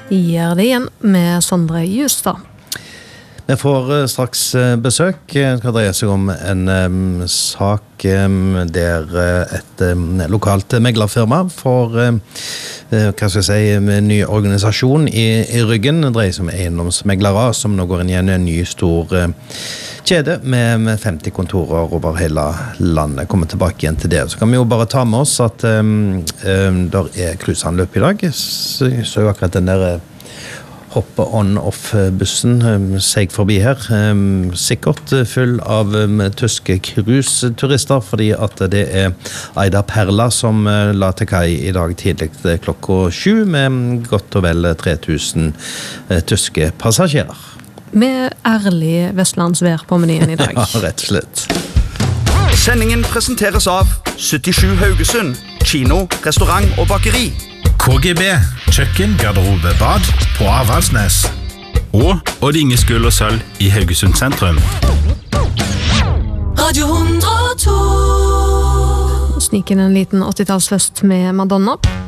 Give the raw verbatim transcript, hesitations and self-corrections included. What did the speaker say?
gjør det igjen med Sondre Justad. Vi får straks besøk. Det skal dreie seg om en um, sak um, der et um, lokalt meglerfirma får um, uh, hva skal jeg si, en ny organisasjon i, i ryggen. Det dreier seg om eiendomsmeglere som nå går inn i en ny stor uh, kjede med, med femti kontorer over hele landet. Kommer tilbake igjen til det. Så kan vi jo bare ta med oss at um, um, der er cruiseanløp i dag. Så, så jo akkurat den der hoppe on-off-bussen um, seg forbi her. Um, sikkert full av um, tyske cruise-turister, fordi at det er Aida Perla som uh, la til kai i dag tidlig klokka sju med godt og vel tre tusen uh, tyske passasjerer. Med ærlig vestlandsvær på menyen i dag. Ja, rett og slett. Sendingen presenteres av syttisju Haugesund, kino, restaurant og bakeri. K G B, kjøkken, garderobe, bad på Avaldsnes. Og Odd Inge Skull og Sølv i Haugesund sentrum. Radio hundre og to. Sniken en liten åttitallsfest med Madonna.